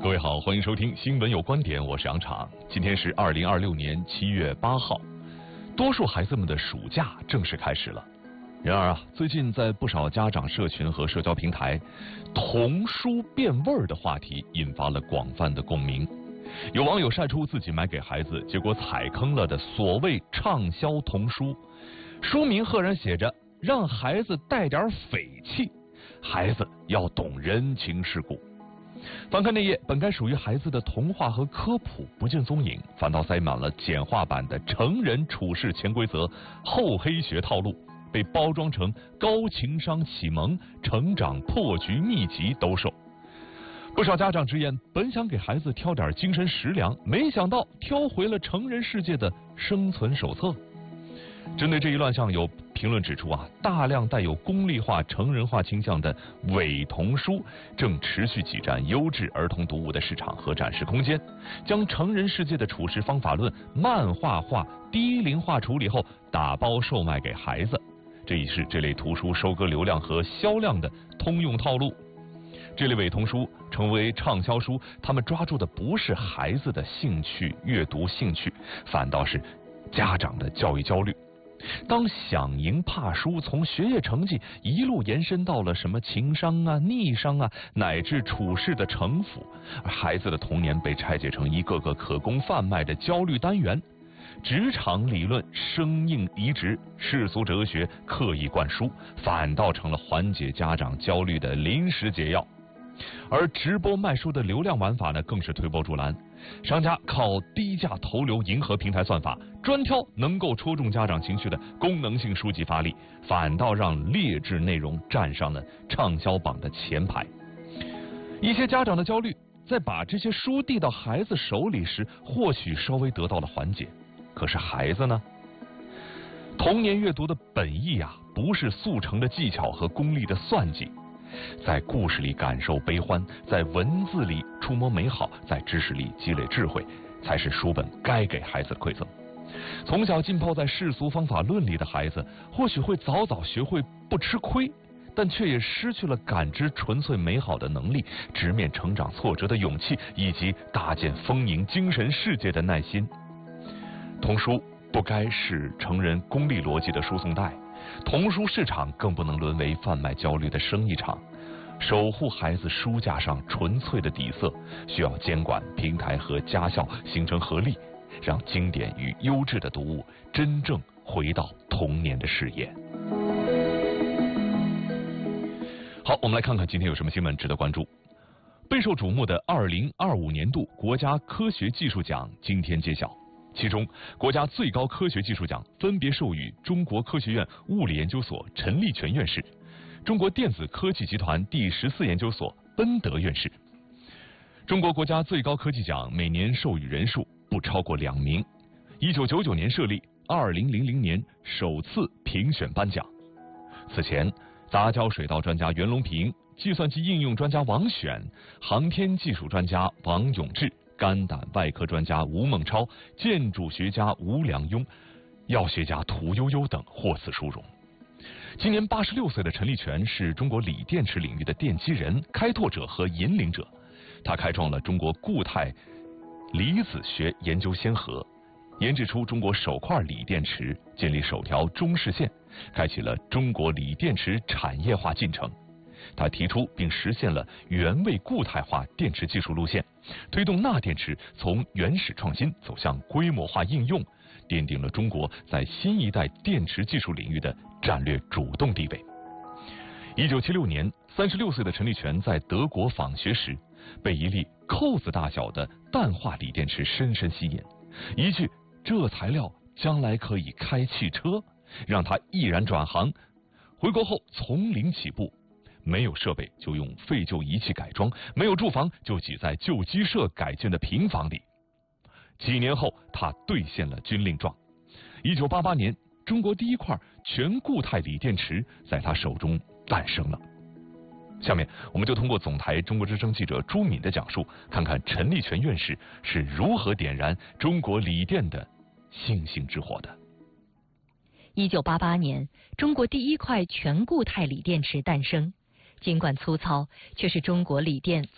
各位好，欢迎收听新闻有观点，我是杨昶。今天是2026年7月8号，多数孩子们的暑假正式开始了。然而最近在不少家长社群和社交平台，童书变味儿的话题引发了广泛的共鸣。有网友晒出自己买给孩子，结果踩坑了的所谓畅销童书，书名赫然写着“让孩子带点匪气，孩子要懂人情世故”。翻看内页，本该属于孩子的童话和科普不见踪影，反倒塞满了简化版的成人处事潜规则、厚黑学套路，被包装成高情商启蒙、成长破局秘籍兜售。不少家长直言，本想给孩子挑点精神食粮，没想到挑回了成人世界的生存手册。针对这一乱象，有评论指出大量带有功利化、成人化倾向的伪童书正持续挤占优质儿童读物的市场和展示空间，将成人世界的处事方法论漫画化、低龄化处理后打包售卖给孩子，这已是这类图书收割流量和销量的通用套路。这类伪童书成为畅销书，他们抓住的不是孩子的兴趣、阅读兴趣，反倒是家长的教育焦虑。当想赢怕输从学业成绩一路延伸到了什么情商逆商乃至处事的城府，而孩子的童年被拆解成一个个可供贩卖的焦虑单元，职场理论生硬移植，世俗哲学刻意灌输，反倒成了缓解家长焦虑的临时解药。而直播卖书的流量玩法呢，更是推波助澜。商家靠低价投流迎合平台算法，专挑能够戳中家长情绪的功能性书籍发力，反倒让劣质内容站上了畅销榜的前排。一些家长的焦虑，在把这些书递到孩子手里时，或许稍微得到了缓解。可是孩子呢？童年阅读的本意不是速成的技巧和功利的算计。在故事里感受悲欢，在文字里触摸美好，在知识里积累智慧，才是书本该给孩子的馈赠。从小浸泡在世俗方法论里的孩子，或许会早早学会不吃亏，但却也失去了感知纯粹美好的能力，直面成长挫折的勇气，以及搭建丰盈精神世界的耐心。童书不该是成人功利逻辑的输送带，童书市场更不能沦为贩卖焦虑的生意场。守护孩子书架上纯粹的底色，需要监管平台和家校形成合力，让经典与优质的读物真正回到童年的视野。好，我们来看看今天有什么新闻值得关注。备受瞩目的2025年度国家科学技术奖今天揭晓，其中国家最高科学技术奖分别授予中国科学院物理研究所陈立全院士、中国电子科技集团第14研究所奔德院士。中国国家最高科技奖每年授予人数不超过2名，1999年设立，2000年首次评选颁奖。此前，杂交水稻专家袁隆平、计算机应用专家王选、航天技术专家王永志、肝胆外科专家吴孟超、建筑学家吴良镛、药学家屠呦呦等获此殊荣。今年86岁的陈立全是中国锂电池领域的奠基人、开拓者和引领者。他开创了中国固态离子学研究先河，研制出中国首块锂电池，建立首条中视线，开启了中国锂电池产业化进程。他提出并实现了原位固态化电池技术路线，推动钠电池从原始创新走向规模化应用，奠定了中国在新一代电池技术领域的战略主动地位。1976年，36岁的陈立全在德国访学时，被一粒扣子大小的氮化锂电池深深吸引，一句“这材料将来可以开汽车”，让他毅然转行。回国后从零起步，没有设备就用废旧仪器改装，没有住房就挤在旧鸡舍改建的平房里。几年后，他兑现了军令状。1988年，中国第一块全固态锂电池在他手中诞生了。下面我们就通过总台中国之声记者朱敏的讲述，看看陈立全院士是如何点燃中国锂电的星星之火的。 1988年，中国第一块全固态锂电池诞生，尽管粗糙，却是中国锂电